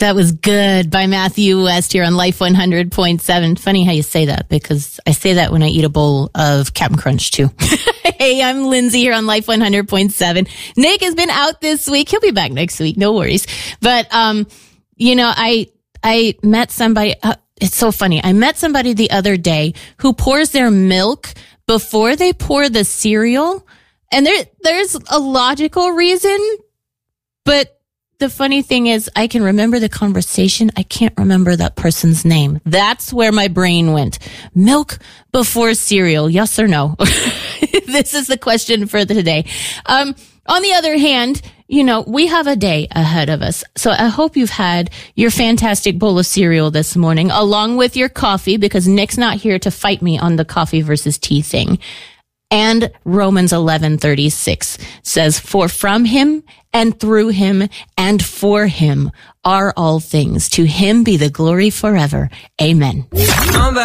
That was good by Matthew West here on Life 100.7. Funny how you say that, because I say that when I eat a bowl of Cap'n Crunch too. Hey, I'm Lindsay here on Life 100.7. Nick has been out this week. He'll be back next week. No worries. But, I met somebody, it's so funny. I met somebody the other day who pours their milk before they pour the cereal. And there's a logical reason, but the funny thing is, I can remember the conversation. I can't remember that person's name. That's where my brain went. Milk before cereal, yes or no? This is the question for today. On the other hand, we have a day ahead of us. So I hope you've had your fantastic bowl of cereal this morning, along with your coffee, because Nick's not here to fight me on the coffee versus tea thing. And Romans 11:36 says, "For from him and through him and for him are all things. To him be the glory forever. Amen."